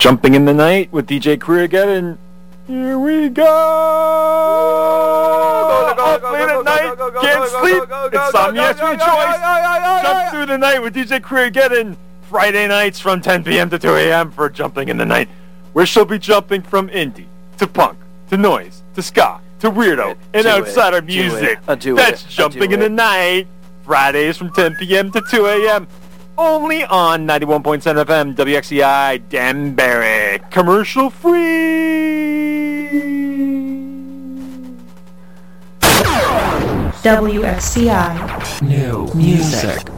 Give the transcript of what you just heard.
Jumping in the Night with DJ Kriyageddon. Here we go! Up late at night, can't sleep, insomnia's your choice. Jump through the night with DJ Kriyageddon. Friday nights from 10 p.m. to 2 a.m. for Jumping in the Night, where she'll be jumping from indie to punk to noise to ska to weirdo and outsider music. That's Jumping in the Night. Fridays from 10 p.m. to 2 a.m. Only on 91.7 FM WXCI Danbury. Commercial free. WXCI. New music.